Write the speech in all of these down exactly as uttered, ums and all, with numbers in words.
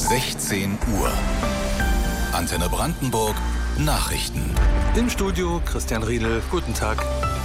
sechzehn Uhr. Antenne Brandenburg Nachrichten. Im Studio Christian Riedel. Guten Tag.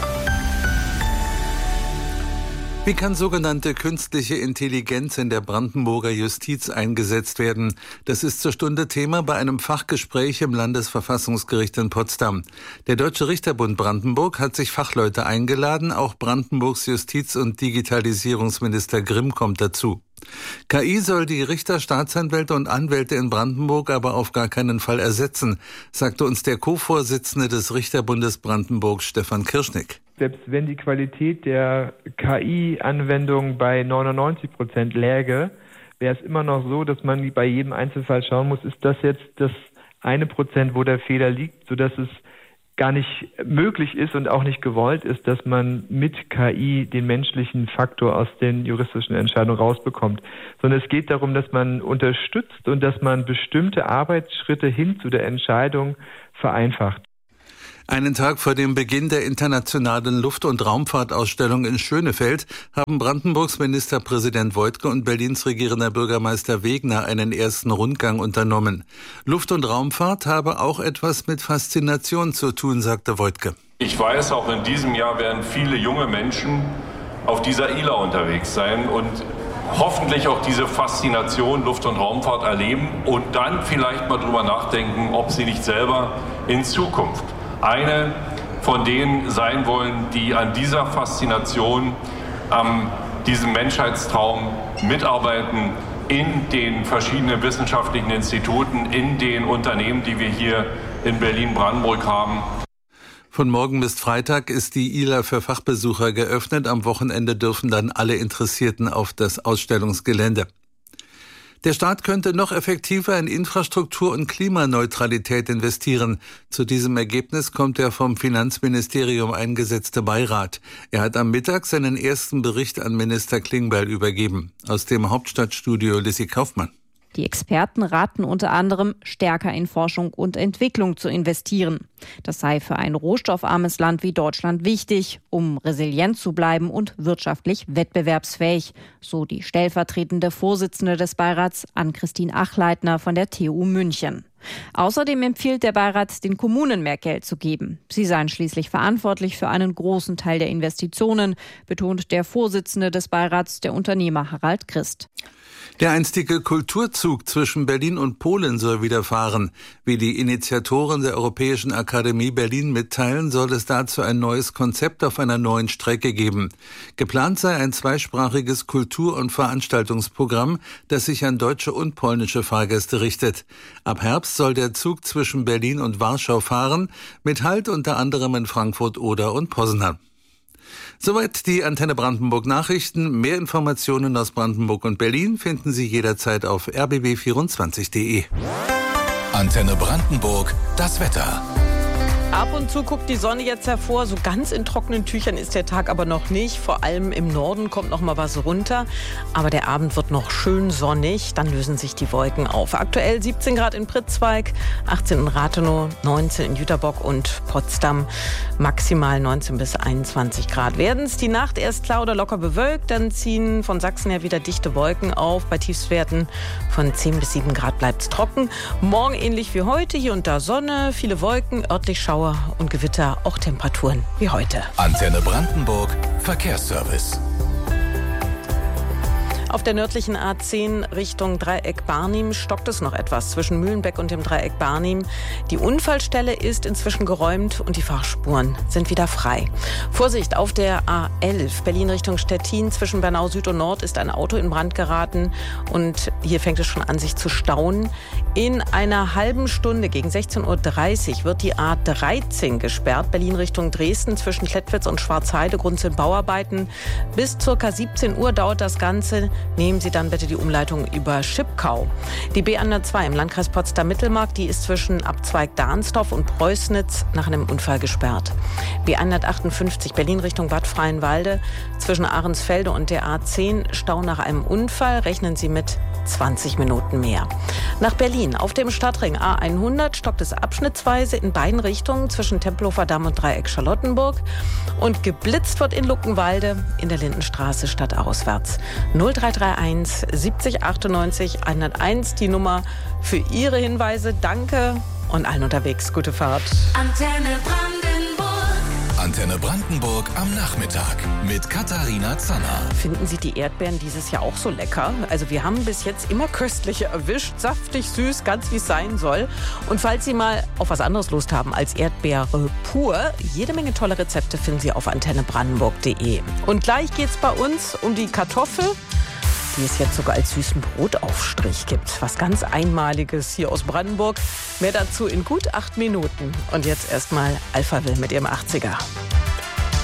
Wie kann sogenannte künstliche Intelligenz in der Brandenburger Justiz eingesetzt werden? Das ist zur Stunde Thema bei einem Fachgespräch im Landesverfassungsgericht in Potsdam. Der Deutsche Richterbund Brandenburg hat sich Fachleute eingeladen, auch Brandenburgs Justiz- und Digitalisierungsminister Grimm kommt dazu. K I soll die Richter, Staatsanwälte und Anwälte in Brandenburg aber auf gar keinen Fall ersetzen, sagte uns der Co-Vorsitzende des Richterbundes Brandenburg, Stefan Kirschnick. Selbst wenn die Qualität der K I-Anwendung bei neunundneunzig Prozent läge, wäre es immer noch so, dass man bei jedem Einzelfall schauen muss, ist das jetzt das eine Prozent, wo der Fehler liegt, sodass es gar nicht möglich ist und auch nicht gewollt ist, dass man mit K I den menschlichen Faktor aus den juristischen Entscheidungen rausbekommt. Sondern es geht darum, dass man unterstützt und dass man bestimmte Arbeitsschritte hin zu der Entscheidung vereinfacht. Einen Tag vor dem Beginn der internationalen Luft- und Raumfahrtausstellung in Schönefeld haben Brandenburgs Ministerpräsident Woidke und Berlins regierender Bürgermeister Wegner einen ersten Rundgang unternommen. Luft- und Raumfahrt habe auch etwas mit Faszination zu tun, sagte Woidke. Ich weiß, auch in diesem Jahr werden viele junge Menschen auf dieser I L A unterwegs sein und hoffentlich auch diese Faszination Luft- und Raumfahrt erleben und dann vielleicht mal drüber nachdenken, ob sie nicht selber in Zukunft eine von denen sein wollen, die an dieser Faszination, an diesem Menschheitstraum mitarbeiten, in den verschiedenen wissenschaftlichen Instituten, in den Unternehmen, die wir hier in Berlin-Brandenburg haben. Von morgen bis Freitag ist die I L A für Fachbesucher geöffnet. Am Wochenende dürfen dann alle Interessierten auf das Ausstellungsgelände. Der Staat könnte noch effektiver in Infrastruktur und Klimaneutralität investieren. Zu diesem Ergebnis kommt der vom Finanzministerium eingesetzte Beirat. Er hat am Mittag seinen ersten Bericht an Minister Klingbeil übergeben. Aus dem Hauptstadtstudio Lissy Kaufmann. Die Experten raten unter anderem, stärker in Forschung und Entwicklung zu investieren. Das sei für ein rohstoffarmes Land wie Deutschland wichtig, um resilient zu bleiben und wirtschaftlich wettbewerbsfähig, so die stellvertretende Vorsitzende des Beirats, Ann-Christine Achleitner von der T U München. Außerdem empfiehlt der Beirat, den Kommunen mehr Geld zu geben. Sie seien schließlich verantwortlich für einen großen Teil der Investitionen, betont der Vorsitzende des Beirats, der Unternehmer Harald Christ. Der einstige Kulturzug zwischen Berlin und Polen soll wieder fahren. Wie die Initiatoren der Europäischen Akademie Berlin mitteilen, soll es dazu ein neues Konzept auf einer neuen Strecke geben. Geplant sei ein zweisprachiges Kultur- und Veranstaltungsprogramm, das sich an deutsche und polnische Fahrgäste richtet. Ab Herbst soll der Zug zwischen Berlin und Warschau fahren, mit Halt unter anderem in Frankfurt, Oder und Poznan. Soweit die Antenne Brandenburg Nachrichten. Mehr Informationen aus Brandenburg und Berlin finden Sie jederzeit auf r b b vierundzwanzig punkt d e. Antenne Brandenburg, das Wetter. Ab und zu guckt die Sonne jetzt hervor. So ganz in trockenen Tüchern ist der Tag aber noch nicht. Vor allem im Norden kommt noch mal was runter. Aber der Abend wird noch schön sonnig. Dann lösen sich die Wolken auf. Aktuell siebzehn Grad in Pritzwalk, achtzehn in Rathenow, neunzehn in Jüterbock und Potsdam. Maximal neunzehn bis einundzwanzig Grad werden es. Die Nacht erst klar oder locker bewölkt. Dann ziehen von Sachsen her wieder dichte Wolken auf. Bei Tiefstwerten von zehn bis sieben Grad bleibt es trocken. Morgen ähnlich wie heute. Hier und da Sonne, viele Wolken, örtlich Schauer und Gewitter, auch Temperaturen wie heute. Antenne Brandenburg, Verkehrsservice. Auf der nördlichen A zehn Richtung Dreieck Barnim stockt es noch etwas zwischen Mühlenbeck und dem Dreieck Barnim. Die Unfallstelle ist inzwischen geräumt und die Fahrspuren sind wieder frei. Vorsicht, auf der A elf Berlin Richtung Stettin zwischen Bernau Süd und Nord ist ein Auto in Brand geraten und hier fängt es schon an, sich zu stauen. In einer halben Stunde gegen sechzehn Uhr dreißig wird die A dreizehn gesperrt, Berlin Richtung Dresden zwischen Klettwitz und Schwarzheide. Grund sind Bauarbeiten. Bis ca. siebzehn Uhr dauert das Ganze. Nehmen Sie dann bitte die Umleitung über Schipkau. Die B hundertzwei im Landkreis Potsdam-Mittelmark, die ist zwischen Abzweig Dahnsdorf und Preußnitz nach einem Unfall gesperrt. B hundertachtundfünfzig Berlin Richtung Bad Freienwalde zwischen Ahrensfelde und der A zehn Stau nach einem Unfall. Rechnen Sie mit zwanzig Minuten mehr. Nach Berlin auf dem Stadtring A hundert stockt es abschnittsweise in beiden Richtungen zwischen Tempelhofer Damm und Dreieck Charlottenburg. Und geblitzt wird in Luckenwalde in der Lindenstraße stadtauswärts. null drei drei eins siebzig achtundneunzig hunderteins die Nummer für Ihre Hinweise. Danke und allen unterwegs gute Fahrt. Antenne Brandenburg. Antenne Brandenburg am Nachmittag mit Katharina Zanner. Finden Sie die Erdbeeren dieses Jahr auch so lecker? Also wir haben bis jetzt immer köstliche erwischt, saftig, süß, ganz wie es sein soll. Und falls Sie mal auf was anderes Lust haben als Erdbeere pur, jede Menge tolle Rezepte finden Sie auf antenne brandenburg punkt de. Und gleich geht's bei uns um die Kartoffel, die es jetzt sogar als süßen Brotaufstrich gibt. Was ganz Einmaliges hier aus Brandenburg. Mehr dazu in gut acht Minuten. Und jetzt erstmal Alphaville mit ihrem achtziger.